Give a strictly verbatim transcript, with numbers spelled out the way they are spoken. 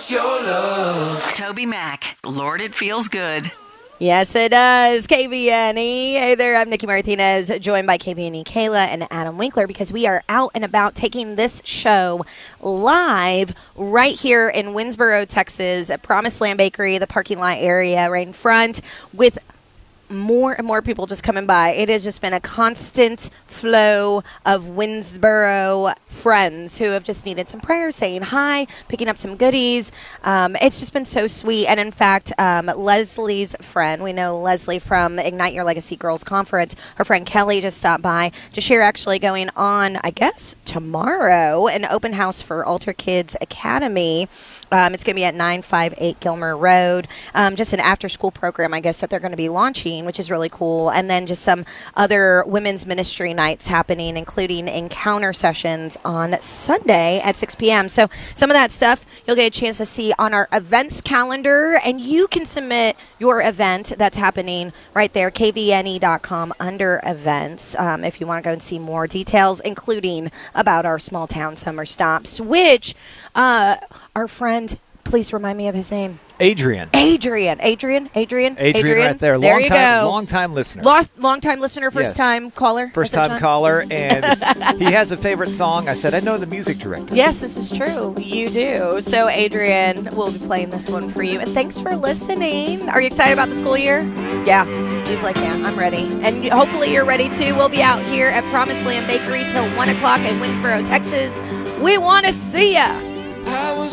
us your love. Toby Mac, Lord, it feels good. Yes, it does. K V N E. Hey there, I'm Nikki Martinez, joined by K V N E Kayla and Adam Winkler, because we are out and about taking this show live right here in Winsboro, Texas, at Promised Land Bakery, the parking lot area right in front, with more and more people just coming by. It has just been a constant flow of Winsboro friends who have just needed some prayer, saying hi, picking up some goodies. Um, it's just been so sweet. And in fact, um, Leslie's friend, we know Leslie from Ignite Your Legacy Girls Conference, her friend Kelly just stopped by to share actually going on, I guess, tomorrow, an open house for Altar Kids Academy. Um, it's going to be at nine five eight Gilmer Road. Um, just an after-school program, I guess, that they're going to be launching, which is really cool. And then just some other women's ministry nights happening, including encounter sessions on Sunday at six p.m. So some of that stuff you'll get a chance to see on our events calendar, and you can submit your event that's happening right there, K V N E dot com under events, um, if you want to go and see more details, including about our small town summer stops, which uh, our friend, please remind me of his name. Adrian. Adrian. Adrian. Adrian. Adrian right there. There long you time, go. Long time listener. Lost, long time listener, first Yes. time caller. First Is that time John? caller, and he has a favorite song. I said, I know the music director. Yes, this is true. You do. So Adrian will be playing this one for you. And thanks for listening. Are you excited about the school year? Yeah. He's like, yeah, I'm ready. And hopefully you're ready too. We'll be out here at Promised Land Bakery till one o'clock in Winsboro, Texas. We want to see ya. I was